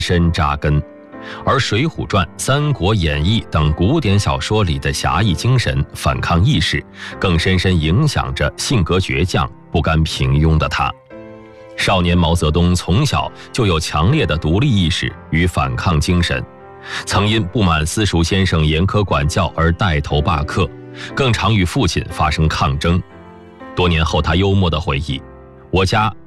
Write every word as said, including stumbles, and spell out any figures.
深扎根。而《水浒传》《三国演义》等古典小说里的侠义精神、反抗意识，更深深影响着性格倔强、不甘平庸的他。少年毛泽东从小就有强烈的独立意识与反抗精神，曾因不满私塾先生严苛管教而带头罢课，更常与父亲发生抗争。多年后，他幽默地回忆：“我家